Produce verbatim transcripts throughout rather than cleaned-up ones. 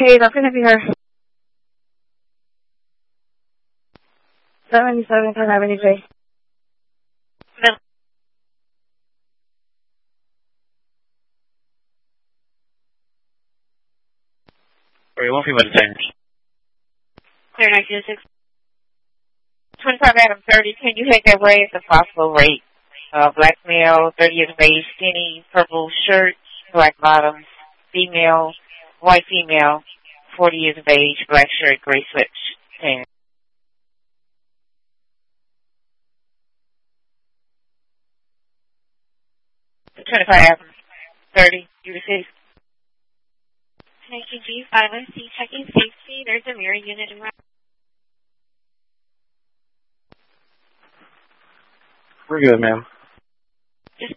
Hey, that's going to be her. seventy-seven, can I have any J? No. Sorry, one female detainers. Clear nine two six. twenty-five Adam thirty, can you take that way? It's a possible rate. Uh, black male, thirty years of age, skinny, purple shirt, black bottoms, female, white female, forty years of age, black shirt, gray switch, pants. twenty-five Adam thirty, you receive? Connection G five O C, checking safety. There's a mirror unit in route. We're good, ma'am. Just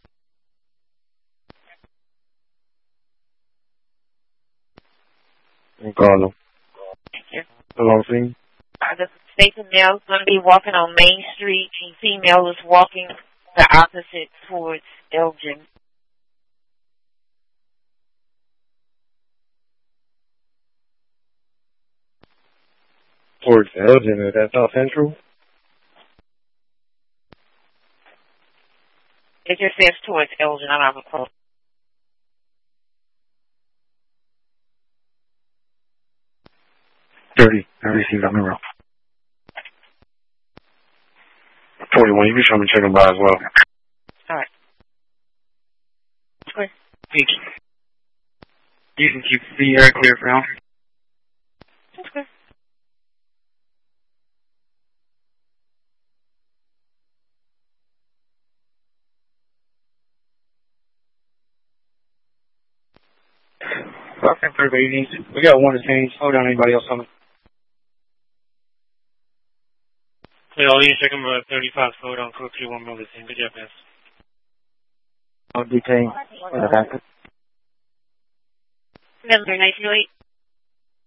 I'm calling them. thank you. Hello, scene. Uh, the Staten male is going to be walking on Main Street, and female is walking the opposite towards Elgin. Towards Elgin, is that South Central? It just says towards Elgin. I don't have a clue. thirty. I received that number. forty-one. You can show me check them by as well. All right. Okay. Thank you. You can keep the air clear for now. That's good. Okay, everybody needs. We got one to change. Hold on, anybody else coming? Hey, all you check them uh, thirty-five. Hold on, code three one Miller. Good job, man. I'll detain. In the back. Miller nine two eight.